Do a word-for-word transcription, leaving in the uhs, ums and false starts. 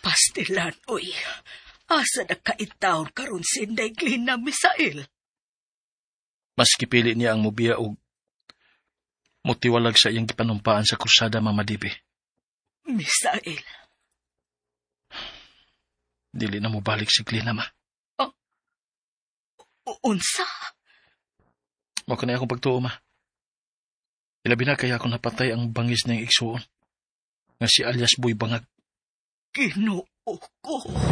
Pastilan, uy. Asa na kaitaon karon si Inday Glina, Misael? Mas kipili niya ang mubiya og mutiwalag sa iyang gipanumpaan sa krusada, Mama Dibe. Misael. Dili na mo balik si Glina, ma. Oh, unsa? Mao kanay akong pagtuo, ma. Ilabi na kaya ako napatay ang bangis ng igsuon nga si alias Boy Bangag. Ginoo ko.